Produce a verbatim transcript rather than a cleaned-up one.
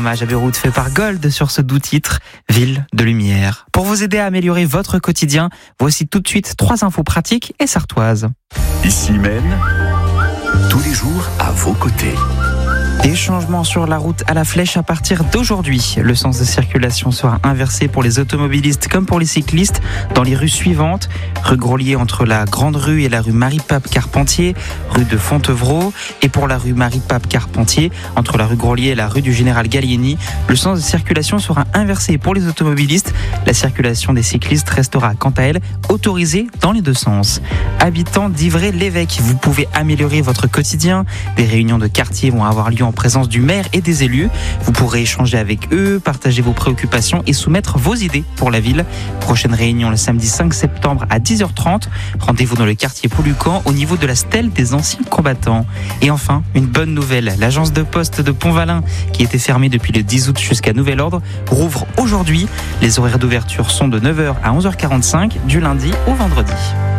hommage à Beyrouth fait par Gold sur ce doux titre, Ville de Lumière. Pour vous aider à améliorer votre quotidien, voici tout de suite trois infos pratiques et sartoises. Ici Maine, tous les jours à vos côtés. Des changements sur la route à la Flèche à partir d'aujourd'hui. Le sens de circulation sera inversé pour les automobilistes comme pour les cyclistes dans les rues suivantes. Rue Grolier entre la Grande Rue et la rue Marie-Pape-Carpentier, rue de Fontevraud, et pour la rue Marie-Pape-Carpentier entre la rue Grolier et la rue du Général Gallieni. Le sens de circulation sera inversé pour les automobilistes. La circulation des cyclistes restera quant à elle autorisée dans les deux sens. Habitants d'Ivray-l'Évêque, vous pouvez améliorer votre quotidien. Des réunions de quartier vont avoir lieu en présence du maire et des élus. Vous pourrez échanger avec eux, partager vos préoccupations et soumettre vos idées pour la ville. Prochaine réunion le samedi cinq septembre à dix heures trente. Rendez-vous dans le quartier Polucan au niveau de la stèle des anciens combattants. Et enfin, une bonne nouvelle. L'agence de poste de Pont-Valin, qui était fermée depuis le dix août jusqu'à nouvel ordre, rouvre aujourd'hui. Les horaires d'ouverture sont de neuf heures à onze heures quarante-cinq du lundi au vendredi.